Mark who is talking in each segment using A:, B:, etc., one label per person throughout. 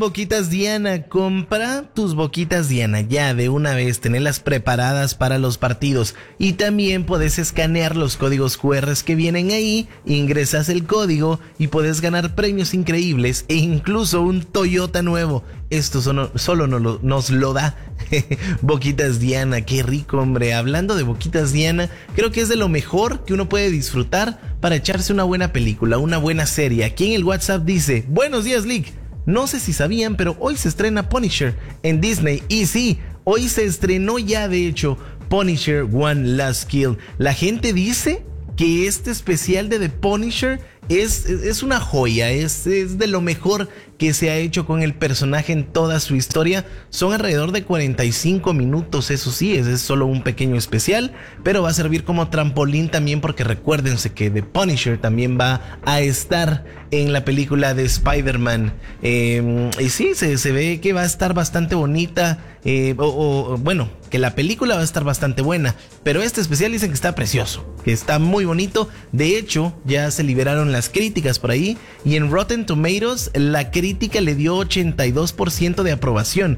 A: Boquitas Diana, compra tus Boquitas Diana ya de una vez, tenerlas preparadas para los partidos y también puedes escanear los códigos QR que vienen ahí, ingresas el código y puedes ganar premios increíbles e incluso un Toyota nuevo. Esto solo nos lo da Boquitas Diana, qué rico, hombre. Hablando de Boquitas Diana, creo que es de lo mejor que uno puede disfrutar para echarse una buena película, una buena serie. Aquí en el WhatsApp dice: buenos días, Lick. No sé si sabían, pero hoy se estrena Punisher en Disney. Y sí, hoy se estrenó ya, de hecho, Punisher One Last Kill. La gente dice que este especial de The Punisher es una joya, es de lo mejor que se ha hecho con el personaje en toda su historia. Son alrededor de 45 minutos, eso sí, es solo un pequeño especial, pero va a servir como trampolín también, porque recuérdense que The Punisher también va a estar en la película de Spider-Man. Y sí, se ve que va a estar bastante bonita, bueno, que la película va a estar bastante buena, pero este especial dicen que está precioso, que está muy bonito. De hecho, ya se liberaron las críticas por ahí y en Rotten Tomatoes la crítica le dio 82% de aprobación,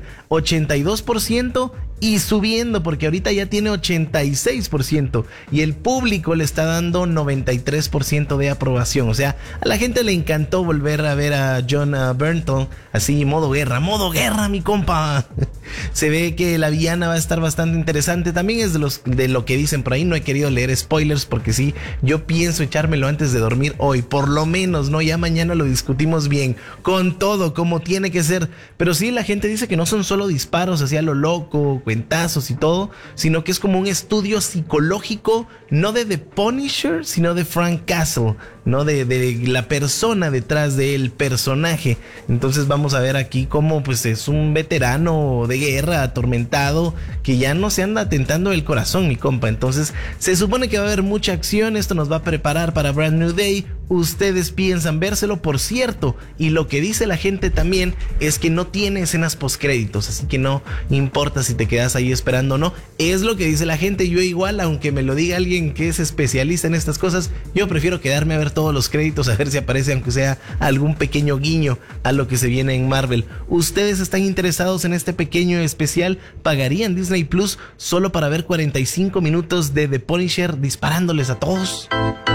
A: 82% y subiendo, porque ahorita ya tiene 86% y el público le está dando 93% de aprobación. O sea, a la gente le encantó volver a ver a John Bernthal así, modo guerra, mi compa. Se ve que la villana va a estar bastante interesante. También es de lo que dicen por ahí. No he querido leer spoilers porque sí, yo pienso echármelo antes de dormir hoy, por lo menos, ¿no? Ya mañana lo discutimos bien, con todo, como tiene que ser. Pero sí, la gente dice que no son solo disparos hacia lo loco, cuentazos y todo, sino que es como un estudio psicológico, no de The Punisher, sino de Frank Castle, ¿no? De la persona detrás del personaje. Entonces vamos a ver aquí cómo pues es un veterano de guerra atormentado que ya no se anda tentando el corazón, mi compa. Entonces se supone que va a haber mucha acción. Esto nos va a preparar para Brand New Day. Ustedes piensan vérselo, por cierto, y lo que dice la gente también es que no tiene escenas postcréditos, así que no importa si te quedas ahí esperando o no. Es lo que dice la gente. Yo igual, aunque me lo diga alguien que es especialista en estas cosas, yo prefiero quedarme a ver todos los créditos, a ver si aparece aunque sea algún pequeño guiño a lo que se viene en Marvel. ¿Ustedes están interesados en este pequeño especial? ¿Pagarían Disney Plus solo para ver 45 minutos de The Punisher disparándoles a todos?